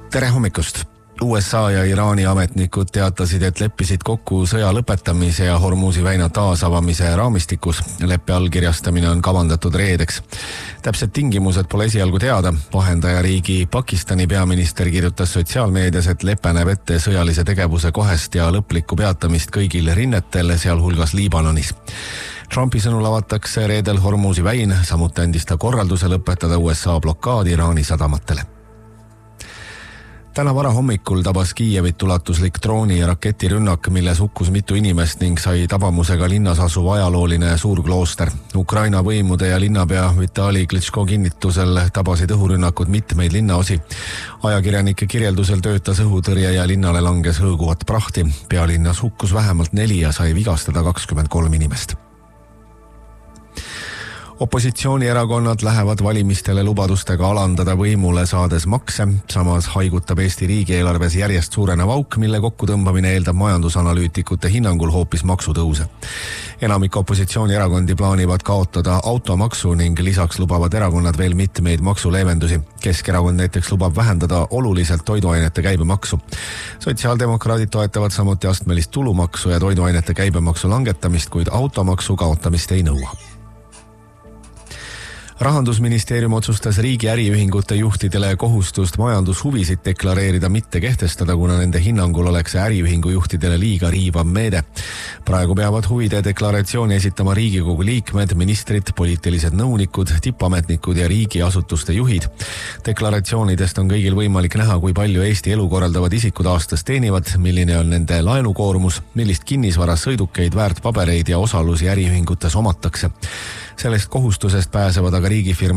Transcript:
Tere hommikust! USA ja Iraani ametnikud teatasid, et leppisid kokku sõja lõpetamise ja Hormuzi väina taasavamise raamistikus. Leppe allkirjastamine on kavandatud reedeks. Täpsed tingimused pole esialgu teada. Vahendajariigi Pakistani peaminister kirjutas sotsiaalmeedias, et lepe näeb ette sõjalise tegevuse kohest ja lõplikku peatamist kõigil rinnetel, sealhulgas Liibanonis. Trumpi sõnul avatakse reedel Hormuzi väin, samuti andis ta korralduse lõpetada USA blokaad Iraani sadamatele. Täna varahommikul tabas Kiievit ulatuslik drooni- ja raketirünnak, milles hukkus mitu inimest ning sai tabamusega linnas asuv ajalooline suurklooster. Ukraina võimude ja linnapea Vitali Klitschko kinnitusel tabasid õhurünnakud mitmeid linnaosi. Ajakirjanike kirjeldusel töötas õhutõrje ja linnale langes hõõguvat prahti. Pealinnas hukkus vähemalt 4 ja sai vigastada 23 inimest. Opositsioonierakonnad lähevad valimistele lubadustega alandada võimule saades makse, samas haigutab Eesti riigieelarves järjest suurenev auk, mille kokkutõmbamine eeldab majandusanalüütikute hinnangul hoopis maksutõuse. Enamik opositsioonierakondi plaanivad kaotada automaksu ning lisaks lubavad erakonnad veel mitmeid maksuleevendusi. Keskerakond näiteks lubab vähendada oluliselt toiduainete käibemaksu. Sotsiaaldemokraadid toetavad samuti astmelist tulumaksu ja toiduainete käibemaksu langetamist, kuid automaksu kaotamist ei nõua. Rahandusministeerium otsustas riigi äriühingute juhtidele kohustust majandushuvisid deklareerida mitte kehtestada, kuna nende hinnangul oleks see äriühingu juhtidele liiga riivav meede. Praegu peavad huvide deklaratsiooni esitama Riigikogu liikmed, ministrid, poliitilised nõunikud, tippametnikud ja riigiasutuste juhid. Deklaratsioonidest on kõigil võimalik näha, kui palju Eesti elu korraldavad isikud aastas teenivad, milline on nende laenukoormus, millist kinnisvara, sõidukeid, väärtpabereid ja osalusi äriühingutes omatakse. Sellest kohustusest pääsevad aga riigifirma